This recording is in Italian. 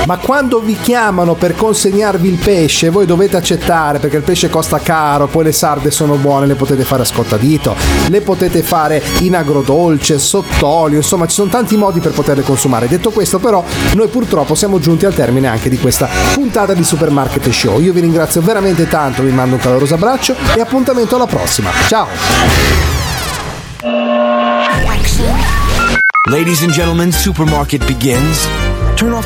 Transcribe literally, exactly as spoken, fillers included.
ma quando vi chiamano per consegnarvi il pesce voi dovete accettare, perché il pesce costa caro, poi le sarde sono buone, le potete fare a scottadito, le potete fare in agrodolce, sott'olio, insomma ci sono tanti modi per poterle consumare. Detto questo però, noi purtroppo siamo giunti al termine anche di questa puntata di Supermarket Show. Io vi ringrazio veramente tanto, vi mando un caloroso abbraccio e appuntamento alla prossima. Ciao! Ladies and gentlemen, Supermarket begins. Turn off